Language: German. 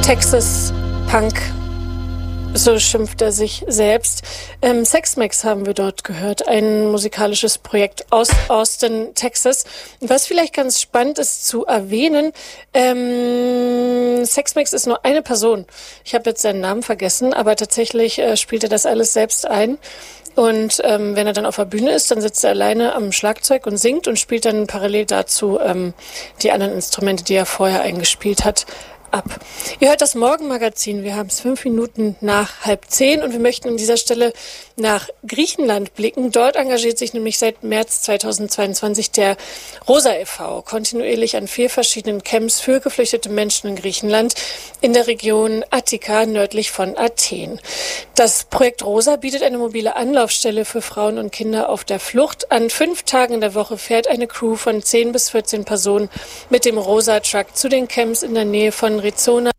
Texas Punk, so schimpft er sich selbst. Sex-Mex haben wir dort gehört, ein musikalisches Projekt aus Austin, Texas. Was vielleicht ganz spannend ist zu erwähnen, Sex-Mex ist nur eine Person. Ich habe jetzt seinen Namen vergessen, aber tatsächlich spielt er das alles selbst ein. Und wenn er dann auf der Bühne ist, dann sitzt er alleine am Schlagzeug und singt und spielt dann parallel dazu die anderen Instrumente, die er vorher eingespielt hat, ab. Ihr hört das Morgenmagazin. Wir haben es 5 Minuten nach 9:30 und wir möchten an dieser Stelle nach Griechenland blicken. Dort engagiert sich nämlich seit März 2022 der Rosa e.V. kontinuierlich an 4 verschiedenen Camps für geflüchtete Menschen in Griechenland in der Region Attika nördlich von Athen. Das Projekt Rosa bietet eine mobile Anlaufstelle für Frauen und Kinder auf der Flucht. An 5 Tagen in der Woche fährt eine Crew von 10 bis 14 Personen mit dem Rosa Truck zu den Camps in der Nähe von Rizona